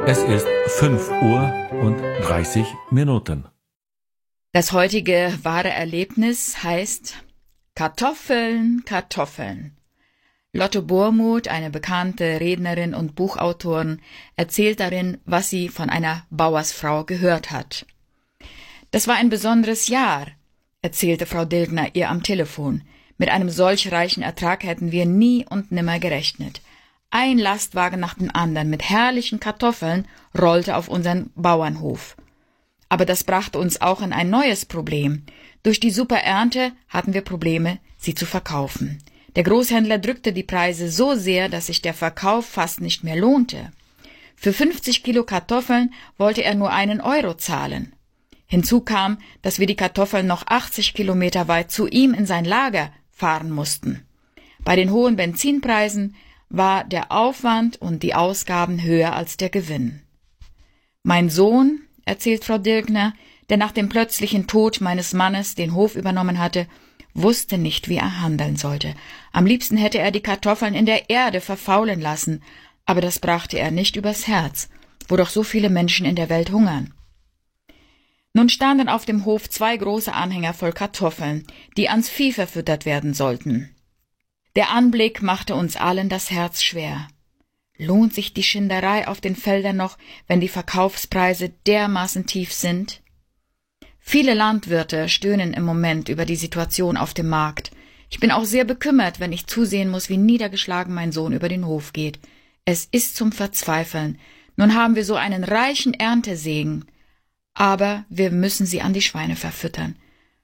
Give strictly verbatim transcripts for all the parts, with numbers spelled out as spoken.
Es ist fünf Uhr und dreißig Minuten. Das heutige wahre Erlebnis heißt Kartoffeln, Kartoffeln. Lotte Bohrmuth, eine bekannte Rednerin und Buchautorin, erzählt darin, was sie von einer Bauersfrau gehört hat. Das war ein besonderes Jahr, erzählte Frau Dilgner ihr am Telefon. Mit einem solch reichen Ertrag hätten wir nie und nimmer gerechnet. Ein Lastwagen nach dem anderen mit herrlichen Kartoffeln rollte auf unseren Bauernhof. Aber das brachte uns auch in ein neues Problem. Durch die super Ernte hatten wir Probleme, sie zu verkaufen. Der Großhändler drückte die Preise so sehr, dass sich der Verkauf fast nicht mehr lohnte. Für fünfzig Kilo Kartoffeln wollte er nur einen Euro zahlen. Hinzu kam, dass wir die Kartoffeln noch achtzig Kilometer weit zu ihm in sein Lager fahren mussten. Bei den hohen Benzinpreisen war der Aufwand und die Ausgaben höher als der Gewinn. Mein Sohn, erzählt Frau Dilgner, der nach dem plötzlichen Tod meines Mannes den Hof übernommen hatte, wusste nicht, wie er handeln sollte. Am liebsten hätte er die Kartoffeln in der Erde verfaulen lassen, aber das brachte er nicht übers Herz, wo doch so viele Menschen in der Welt hungern. Nun standen auf dem Hof zwei große Anhänger voll Kartoffeln, die ans Vieh verfüttert werden sollten. Der Anblick machte uns allen das Herz schwer. Lohnt sich die Schinderei auf den Feldern noch, wenn die Verkaufspreise dermaßen tief sind? Viele Landwirte stöhnen im Moment über die Situation auf dem Markt. Ich bin auch sehr bekümmert, wenn ich zusehen muss, wie niedergeschlagen mein Sohn über den Hof geht. Es ist zum Verzweifeln. Nun haben wir so einen reichen Erntesegen, aber wir müssen sie an die Schweine verfüttern.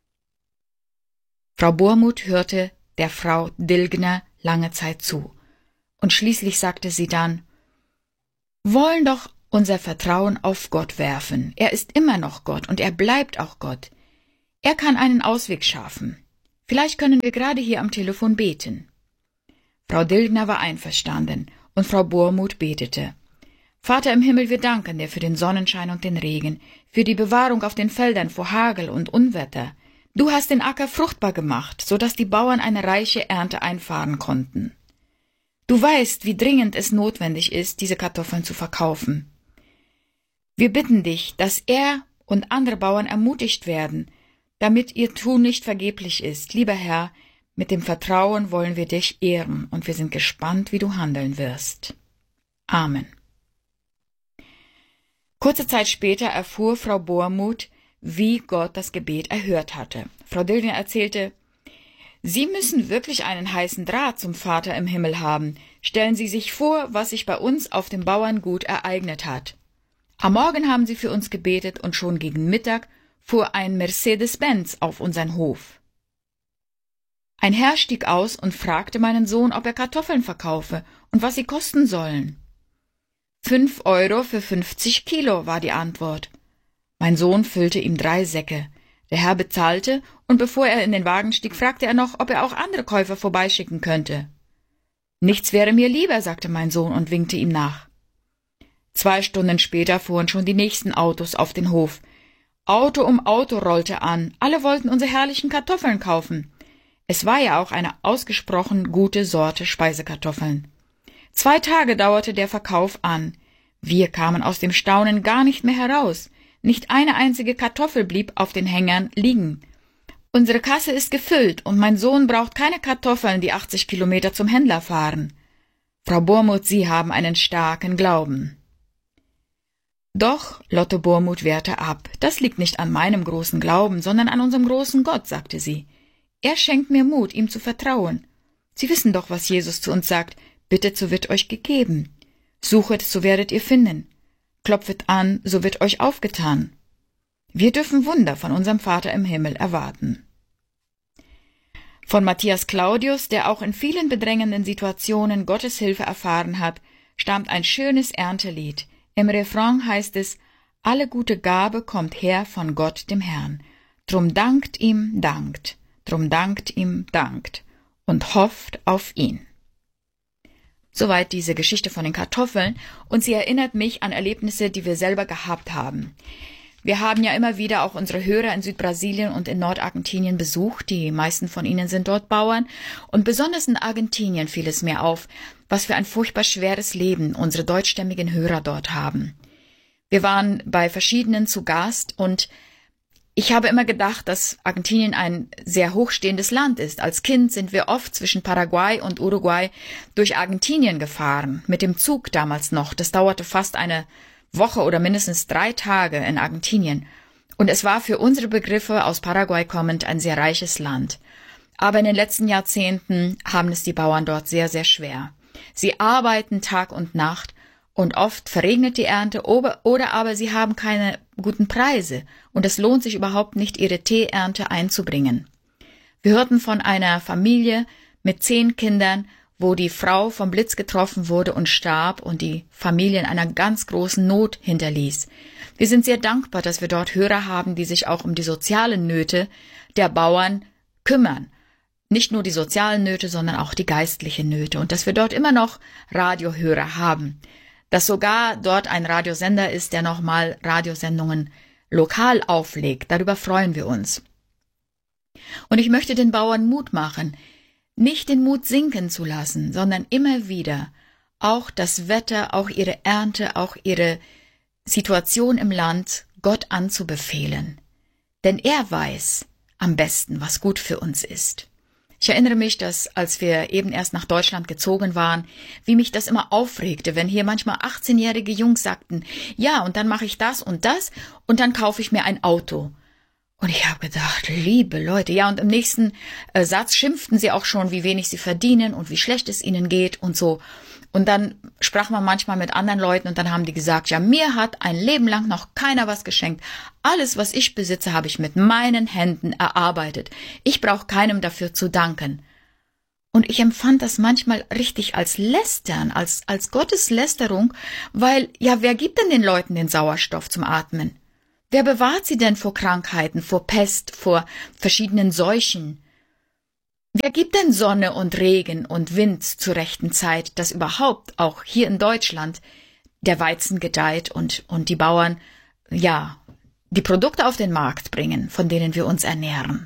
Frau Bohrmuth hörte der Frau Dilgner lange Zeit zu. Und schließlich sagte sie dann, wollen doch unser Vertrauen auf Gott werfen. Er ist immer noch Gott und er bleibt auch Gott. Er kann einen Ausweg schaffen. Vielleicht können wir gerade hier am Telefon beten. Frau Dilgner war einverstanden und Frau Bohrmuth betete. Vater im Himmel, wir danken dir für den Sonnenschein und den Regen, für die Bewahrung auf den Feldern vor Hagel und Unwetter. Du hast den Acker fruchtbar gemacht, so dass die Bauern eine reiche Ernte einfahren konnten. Du weißt, wie dringend es notwendig ist, diese Kartoffeln zu verkaufen. Wir bitten dich, dass er und andere Bauern ermutigt werden, damit ihr Tun nicht vergeblich ist. Lieber Herr, mit dem Vertrauen wollen wir dich ehren und wir sind gespannt, wie du handeln wirst. Amen. Kurze Zeit später erfuhr Frau Bohrmuth, wie Gott das Gebet erhört hatte. Frau Dilgner erzählte, Sie müssen wirklich einen heißen Draht zum Vater im Himmel haben. Stellen Sie sich vor, was sich bei uns auf dem Bauerngut ereignet hat. Am Morgen haben Sie für uns gebetet und schon gegen Mittag fuhr ein Mercedes-Benz auf unseren Hof. Ein Herr stieg aus und fragte meinen Sohn, ob er Kartoffeln verkaufe und was sie kosten sollen. Fünf Euro für fünfzig Kilo, war die Antwort. Mein Sohn füllte ihm drei Säcke. Der Herr bezahlte, und bevor er in den Wagen stieg, fragte er noch, ob er auch andere Käufer vorbeischicken könnte. Nichts wäre mir lieber, sagte mein Sohn und winkte ihm nach. Zwei Stunden später fuhren schon die nächsten Autos auf den Hof. Auto um Auto rollte an, alle wollten unsere herrlichen Kartoffeln kaufen. Es war ja auch eine ausgesprochen gute Sorte Speisekartoffeln. Zwei Tage dauerte der Verkauf an. Wir kamen aus dem Staunen gar nicht mehr heraus. Nicht eine einzige Kartoffel blieb auf den Hängern liegen. Unsere Kasse ist gefüllt und mein Sohn braucht keine Kartoffeln, die achtzig Kilometer zum Händler fahren. Frau Bohrmuth, Sie haben einen starken Glauben. Doch Lotte Bohrmuth wehrte ab. Das liegt nicht an meinem großen Glauben, sondern an unserem großen Gott, sagte sie. Er schenkt mir Mut, ihm zu vertrauen. Sie wissen doch, was Jesus zu uns sagt. Bittet, so wird euch gegeben. Suchet, so werdet ihr finden. Klopfet an, so wird euch aufgetan. Wir dürfen Wunder von unserem Vater im Himmel erwarten. Von Matthias Claudius, der auch in vielen bedrängenden Situationen Gottes Hilfe erfahren hat, stammt ein schönes Erntelied. Im Refrain heißt es, alle gute Gabe kommt her von Gott dem Herrn. Drum dankt ihm, dankt, drum dankt ihm, dankt und hofft auf ihn. Soweit diese Geschichte von den Kartoffeln, und sie erinnert mich an Erlebnisse, die wir selber gehabt haben. Wir haben ja immer wieder auch unsere Hörer in Südbrasilien und in Nordargentinien besucht. Die meisten von ihnen sind dort Bauern. Und besonders in Argentinien fiel es mir auf, was für ein furchtbar schweres Leben unsere deutschstämmigen Hörer dort haben. Wir waren bei verschiedenen zu Gast und ich habe immer gedacht, dass Argentinien ein sehr hochstehendes Land ist. Als Kind sind wir oft zwischen Paraguay und Uruguay durch Argentinien gefahren, mit dem Zug damals noch. Das dauerte fast eine Woche oder mindestens drei Tage in Argentinien. Und es war für unsere Begriffe aus Paraguay kommend ein sehr reiches Land. Aber in den letzten Jahrzehnten haben es die Bauern dort sehr, sehr schwer. Sie arbeiten Tag und Nacht und oft verregnet die Ernte oder aber sie haben keine guten Preise und es lohnt sich überhaupt nicht, ihre Teeernte einzubringen. Wir hörten von einer Familie mit zehn Kindern, wo die Frau vom Blitz getroffen wurde und starb und die Familie in einer ganz großen Not hinterließ. Wir sind sehr dankbar, dass wir dort Hörer haben, die sich auch um die sozialen Nöte der Bauern kümmern. Nicht nur die sozialen Nöte, sondern auch die geistlichen Nöte und dass wir dort immer noch Radiohörer haben. Dass sogar dort ein Radiosender ist, der nochmal Radiosendungen lokal auflegt. Darüber freuen wir uns. Und ich möchte den Bauern Mut machen, nicht den Mut sinken zu lassen, sondern immer wieder auch das Wetter, auch ihre Ernte, auch ihre Situation im Land Gott anzubefehlen. Denn er weiß am besten, was gut für uns ist. Ich erinnere mich, dass als wir eben erst nach Deutschland gezogen waren, wie mich das immer aufregte, wenn hier manchmal achtzehnjährige Jungs sagten, ja, und dann mache ich das und das und dann kaufe ich mir ein Auto. Und ich habe gedacht, liebe Leute, ja, und im nächsten äh, Satz schimpften sie auch schon, wie wenig sie verdienen und wie schlecht es ihnen geht und so. Und dann sprach man manchmal mit anderen Leuten und dann haben die gesagt, ja, mir hat ein Leben lang noch keiner was geschenkt. Alles, was ich besitze, habe ich mit meinen Händen erarbeitet. Ich brauche keinem dafür zu danken. Und ich empfand das manchmal richtig als Lästern, als, als Gotteslästerung, weil, ja, wer gibt denn den Leuten den Sauerstoff zum Atmen? Wer bewahrt sie denn vor Krankheiten, vor Pest, vor verschiedenen Seuchen? Wer gibt denn Sonne und Regen und Wind zur rechten Zeit, dass überhaupt auch hier in Deutschland der Weizen gedeiht und, und die Bauern, ja, die Produkte auf den Markt bringen, von denen wir uns ernähren?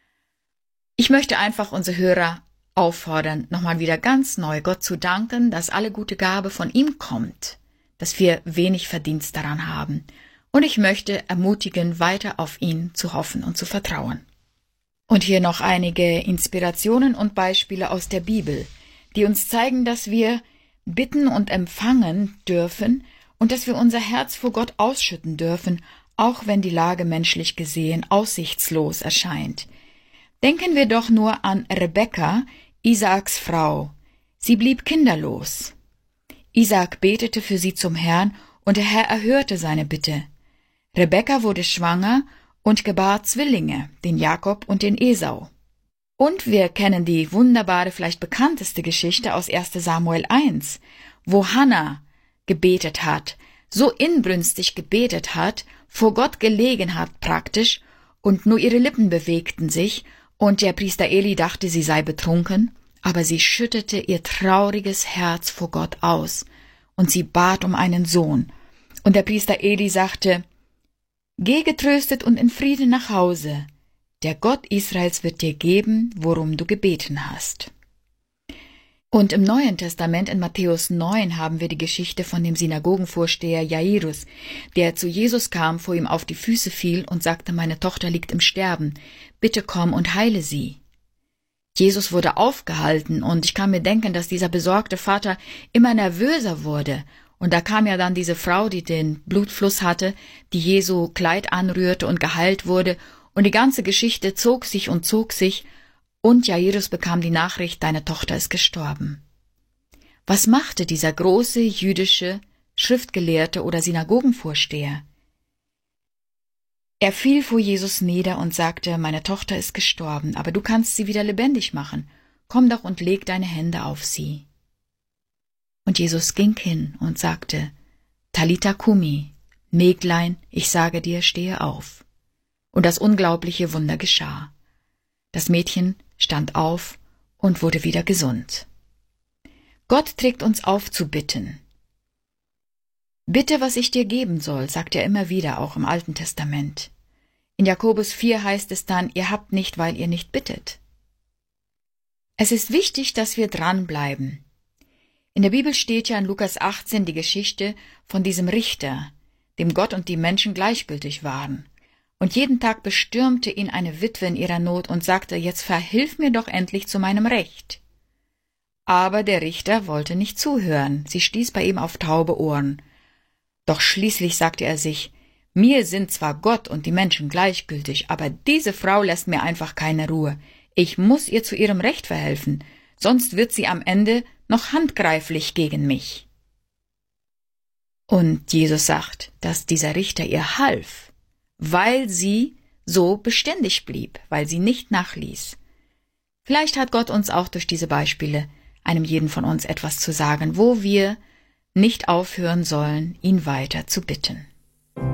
Ich möchte einfach unsere Hörer auffordern, nochmal wieder ganz neu Gott zu danken, dass alle gute Gabe von ihm kommt, dass wir wenig Verdienst daran haben. Und ich möchte ermutigen, weiter auf ihn zu hoffen und zu vertrauen. Und hier noch einige Inspirationen und Beispiele aus der Bibel, die uns zeigen, dass wir bitten und empfangen dürfen und dass wir unser Herz vor Gott ausschütten dürfen, auch wenn die Lage menschlich gesehen aussichtslos erscheint. Denken wir doch nur an Rebekka, Isaaks Frau. Sie blieb kinderlos. Isaak betete für sie zum Herrn und der Herr erhörte seine Bitte. Rebekka wurde schwanger und gebar Zwillinge, den Jakob und den Esau. Und wir kennen die wunderbare, vielleicht bekannteste Geschichte aus erster Samuel eins, wo Hannah gebetet hat, so inbrünstig gebetet hat, vor Gott gelegen hat praktisch, und nur ihre Lippen bewegten sich, und der Priester Eli dachte, sie sei betrunken, aber sie schüttete ihr trauriges Herz vor Gott aus, und sie bat um einen Sohn. Und der Priester Eli sagte, Geh getröstet und in Frieden nach Hause. Der Gott Israels wird dir geben, worum du gebeten hast. Und im Neuen Testament in Matthäus neun haben wir die Geschichte von dem Synagogenvorsteher Jairus, der zu Jesus kam, vor ihm auf die Füße fiel und sagte, meine Tochter liegt im Sterben, bitte komm und heile sie. Jesus wurde aufgehalten und ich kann mir denken, dass dieser besorgte Vater immer nervöser wurde. Und da kam ja dann diese Frau, die den Blutfluss hatte, die Jesu Kleid anrührte und geheilt wurde. Und die ganze Geschichte zog sich und zog sich. Und Jairus bekam die Nachricht, deine Tochter ist gestorben. Was machte dieser große jüdische Schriftgelehrte oder Synagogenvorsteher? Er fiel vor Jesus nieder und sagte, meine Tochter ist gestorben, aber du kannst sie wieder lebendig machen. Komm doch und leg deine Hände auf sie. Und Jesus ging hin und sagte, Talita Kumi, Mäglein, ich sage dir, stehe auf. Und das unglaubliche Wunder geschah. Das Mädchen stand auf und wurde wieder gesund. Gott trägt uns auf zu bitten. Bitte, was ich dir geben soll, sagt er immer wieder, auch im Alten Testament. In Jakobus vier heißt es dann, ihr habt nicht, weil ihr nicht bittet. Es ist wichtig, dass wir dranbleiben. In der Bibel steht ja in Lukas achtzehn die Geschichte von diesem Richter, dem Gott und die Menschen gleichgültig waren. Und jeden Tag bestürmte ihn eine Witwe in ihrer Not und sagte, jetzt verhilf mir doch endlich zu meinem Recht. Aber der Richter wollte nicht zuhören, sie stieß bei ihm auf taube Ohren. Doch schließlich sagte er sich, mir sind zwar Gott und die Menschen gleichgültig, aber diese Frau lässt mir einfach keine Ruhe. Ich muss ihr zu ihrem Recht verhelfen, sonst wird sie am Ende noch handgreiflich gegen mich. Und Jesus sagt, dass dieser Richter ihr half, weil sie so beständig blieb, weil sie nicht nachließ. Vielleicht hat Gott uns auch durch diese Beispiele, einem jeden von uns, etwas zu sagen, wo wir nicht aufhören sollen, ihn weiter zu bitten.